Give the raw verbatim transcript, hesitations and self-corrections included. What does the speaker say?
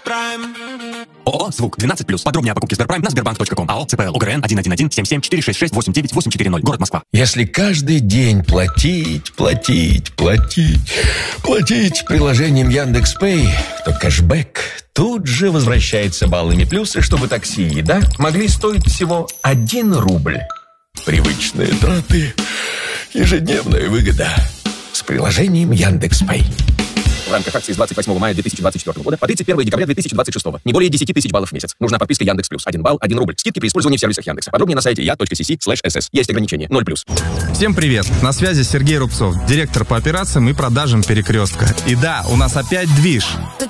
Сберпрайм. ООО «Звук» двенадцать плюс. Подробнее о покупке Сберпрайм на сбербанк точка ком. АО ЦПЛ УГРН один один один семь семь четыре шесть шесть восемь девять восемь четыре ноль. Город Москва. Если каждый день платить, платить, платить, платить приложением Яндекс.Пэй, то кэшбэк тут же возвращается баллами плюсы, чтобы такси и еда могли стоить всего один рубль. Привычные траты, ежедневная выгода с приложением Яндекс.Пэй. В рамках акции с двадцать восьмого мая две тысячи двадцать четвёртого года по тридцать первое декабря две тысячи двадцать шестого. Не более десять тысяч баллов в месяц. Нужна подписка Яндекс Плюс. один балл, один рубль. Скидки при использовании в сервисах Яндекса. Подробнее на сайте я точка си си слэш эс эс. Есть ограничения. ноль плюс. Всем привет. На связи Сергей Рубцов, директор по операциям и продажам «Перекрестка». И да, у нас опять движ.